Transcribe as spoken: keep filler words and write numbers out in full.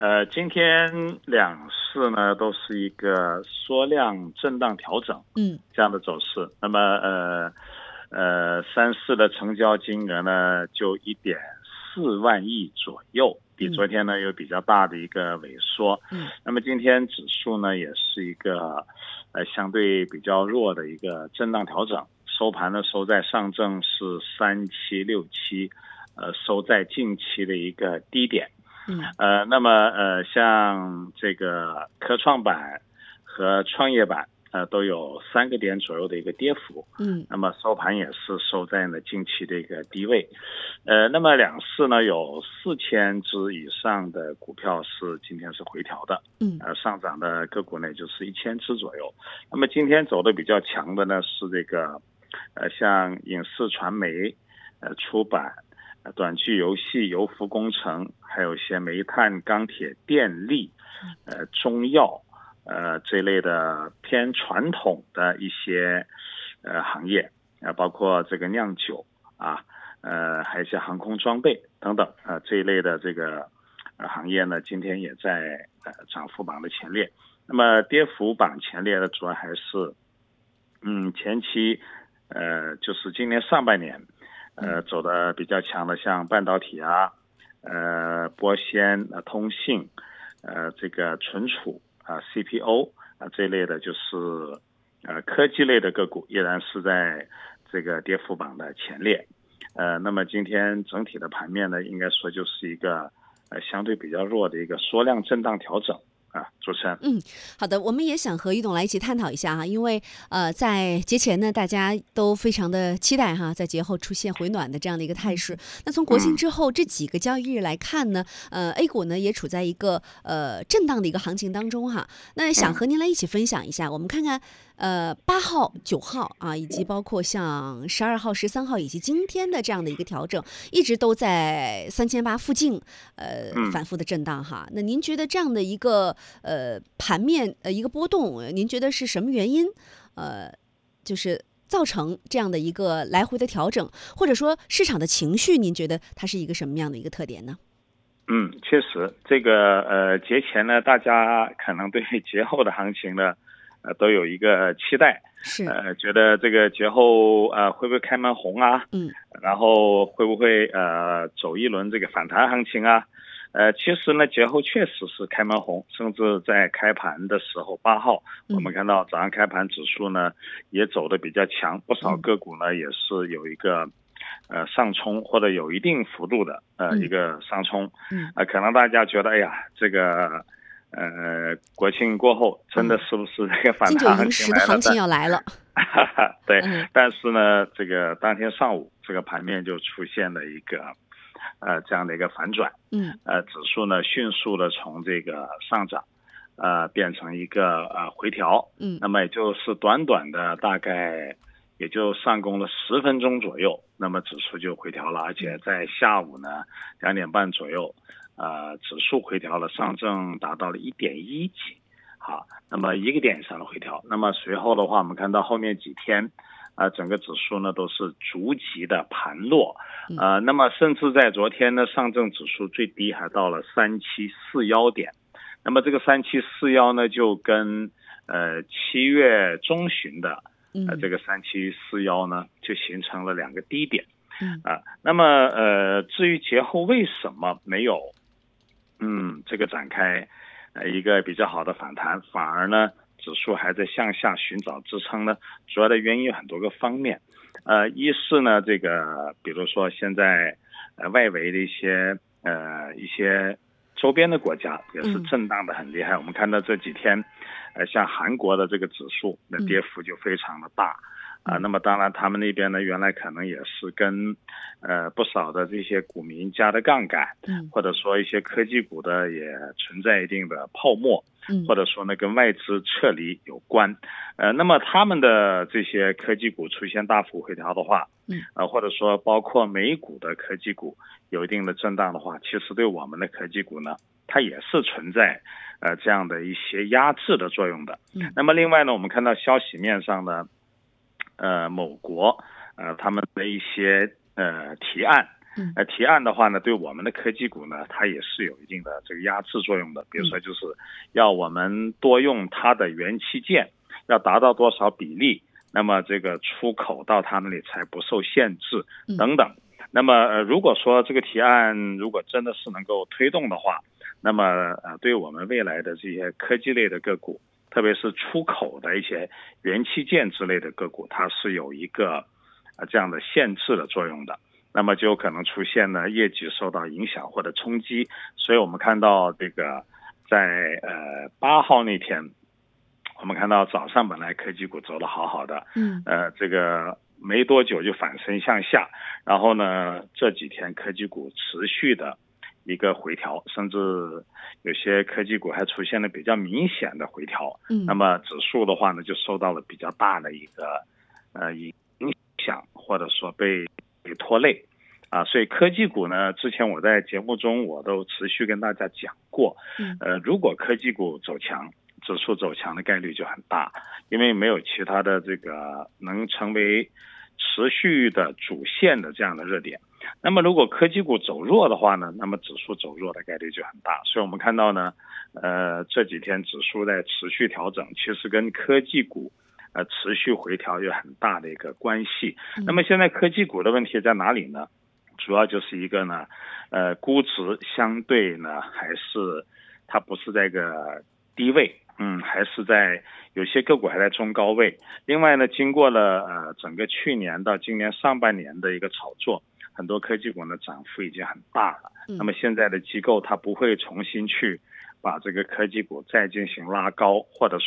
呃，今天两市呢都是一个缩量震荡调整， 嗯， 这样的走势。那么呃呃，三市的成交金额呢就一点四万亿左右，比昨天呢有比较大的一个萎缩。 嗯， 那么今天指数呢也是一个呃相对比较弱的一个震荡调整，收盘呢收在上证是三七六七，呃，收在近期的一个低点。 嗯， 呃，那么呃，像这个科创板和创业板，呃，都有三个点左右的一个跌幅。 嗯， 那么收盘也是收在了近期的一个低位。呃，那么两市呢有四千只以上的股票是今天是回调的。 嗯， 呃，上涨的个股呢就是一千只左右。那么今天走的比较强的呢是这个，呃，像影视传媒、呃，出版。短剧游戏、油服工程，还有一些煤炭、钢铁、电力、呃中药，呃这类的偏传统的一些呃行业，呃包括这个酿酒啊，呃还有一些航空装备等等啊、呃、这一类的这个、呃、行业呢，今天也在呃涨幅榜的前列。那么跌幅榜前列的主要还是嗯前期呃就是今年上半年。呃，走的比较强的，像半导体啊，呃，玻纤、呃、通信，呃，这个存储啊、呃、C P O 啊、呃、这一类的，就是呃科技类的个股，依然是在这个跌幅榜的前列。呃，那么今天整体的盘面呢，应该说就是一个呃相对比较弱的一个缩量震荡调整。啊，主持人， 嗯，好的，我们也想和于董来一起探讨一下哈，因为呃，在节前呢，大家都非常的期待哈，在节后出现回暖的这样的一个态势。那从国庆之后这几个交易日来看呢，呃，A 股呢也处在一个呃震荡的一个行情当中哈。那想和您来一起分享一下，我们看看呃八号、九号啊，以及包括像十二号、十三号以及今天的这样的一个调整，一直都在三千八附近呃反复的震荡哈。那您觉得这样的一个呃盘面呃一个波动，您觉得是什么原因？呃，就是造成这样的一个来回的调整，或者说市场的情绪，您觉得它是一个什么样的一个特点呢？ 嗯，确实，这个呃节前呢，大家可能对节后的行情呢，呃都有一个期待， 是， 呃觉得这个节后呃会不会开门红啊？ 嗯， 然后会不会呃走一轮这个反弹行情啊？呃，其实呢，节后确实是开门红，甚至在开盘的时候，八号我们看到早上开盘指数呢也走得比较强，不少个股呢也是有一个呃上冲或者有一定幅度的呃一个上冲， 嗯， 呃，可能大家觉得哎呀这个呃国庆过后真的是不是这个反金九弹行银情来了？ 十的行情要来了， 对， 嗯， 但是呢，这个当天上午这个盘面就出现了一个呃这样的一个反转， 嗯， 呃，指数呢迅速的从这个上涨，呃变成一个呃回调， 嗯， 那么也就是短短的大概也就上攻了十分钟左右，那么指数就回调了，而且在下午呢两点半左右，呃，指数回调了，上证达到了一点一几。好，那么一个点以上的回调，那么随后的话，我们看到后面几天，啊、呃，整个指数呢都是逐级的盘落，呃，那么甚至在昨天呢，上证指数最低还到了三七四幺点，那么这个三七四幺呢，就跟呃七月中旬的呃这个三七四幺呢，就形成了两个低点， 嗯啊、呃，那么呃，至于节后为什么没有嗯这个展开？呃，一个比较好的反弹，反而呢，指数还在向下寻找支撑呢。主要的原因有很多个方面，呃，一是呢，这个比如说现在呃外围的一些呃一些周边的国家也是震荡的很厉害。嗯、我们看到这几天，呃，像韩国的这个指数的跌幅就非常的大。啊，那么当然，他们那边呢，原来可能也是跟呃不少的这些股民加的杠杆，嗯，或者说一些科技股的也存在一定的泡沫，嗯，或者说呢跟外资撤离有关，呃，那么他们的这些科技股出现大幅回调的话，嗯，呃，或者说包括美股的科技股有一定的震荡的话，其实对我们的科技股呢，它也是存在呃这样的一些压制的作用的。嗯，那么另外呢，我们看到消息面上呢。呃，某国呃他们的一些呃提案， 嗯， 呃，提案的话呢，对我们的科技股呢，它也是有一定的这个压制作用的。比如说，就是要我们多用它的元器件，要达到多少比例，那么这个出口到他那里才不受限制等等。那么呃，如果说这个提案如果真的是能够推动的话，那么呃，对我们未来的这些科技类的个股，特别是出口的一些元器件之类的个股，它是有一个呃这样的限制的作用的。那么就有可能出现呢业绩受到影响或者冲击。所以我们看到这个在呃八号那天，我们看到早上本来科技股走得好好的， 嗯， 呃，这个没多久就反身向下，然后呢，这几天科技股持续的一个回调，甚至有些科技股还出现了比较明显的回调。 嗯， 那么指数的话呢，就受到了比较大的一个呃影响，或者说被被拖累。啊，所以科技股呢，之前我在节目中我都持续跟大家讲过，呃，如果科技股走强，指数走强的概率就很大，因为没有其他的这个能成为持续的主线的这样的热点。那么如果科技股走弱的话呢，那么指数走弱的概率就很大。所以我们看到呢，呃，这几天指数在持续调整，其实跟科技股呃持续回调有很大的一个关系。那么现在科技股的问题在哪里呢？主要就是一个呢，呃，估值相对呢还是它不是在一个低位，嗯，还是在有些个股还在中高位。另外呢，经过了呃整个去年到今年上半年的一个炒作，很多科技股呢涨幅已经很大了。那么现在的机构它不会重新去把这个科技股再进行拉高，或者